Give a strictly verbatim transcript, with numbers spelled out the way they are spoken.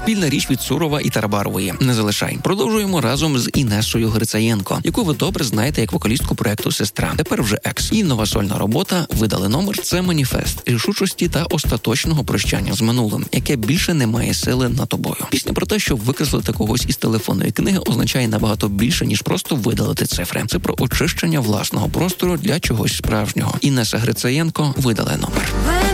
Спільна річ від Сурова і Тарабарової. Не залишай. Продовжуємо разом з Інесою Грицаєнко, яку ви добре знаєте як вокалістку проекту «Сестра». Тепер вже екс. І нова сольна робота «Видали номер» – це маніфест рішучості та остаточного прощання з минулим, яке більше не має сили над тобою. Пісня про те, щоб викреслити когось із телефонної книги, означає набагато більше, ніж просто видалити цифри. Це про очищення власного простору для чогось справжнього. Інеса Грицаєнко, «Видали номер».